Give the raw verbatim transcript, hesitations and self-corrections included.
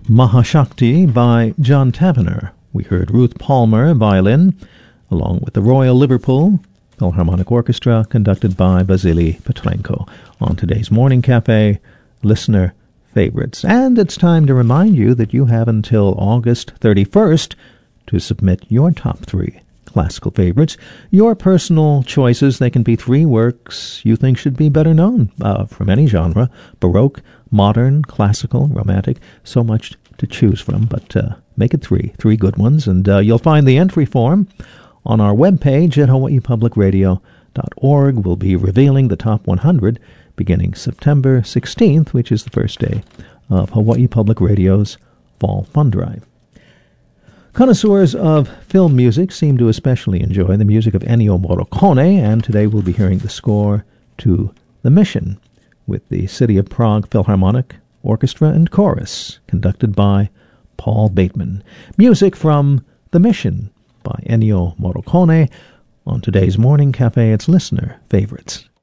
Mahashakti by John Tavener. We heard Ruth Palmer, violin, along with the Royal Liverpool Philharmonic Orchestra, conducted by Vasily Petrenko. On today's Morning Cafe, listener favorites. And it's time to remind you that you have until August thirty-first to submit your top three classical favorites. Your personal choices. They can be three works you think should be better known uh, from any genre: Baroque, modern, classical, romantic. So much to choose from, but uh, make it three. Three good ones. And uh, you'll find the entry form on our webpage at hawaii public radio dot org. We'll be revealing the top one hundred beginning September sixteenth, which is the first day of Hawaii Public Radio's Fall Fund Drive. Connoisseurs of film music seem to especially enjoy the music of Ennio Morricone, and today we'll be hearing the score to The Mission with the City of Prague Philharmonic Orchestra and Chorus, conducted by Paul Bateman. Music from The Mission by Ennio Morricone. On today's Morning Cafe, it's listener favorites.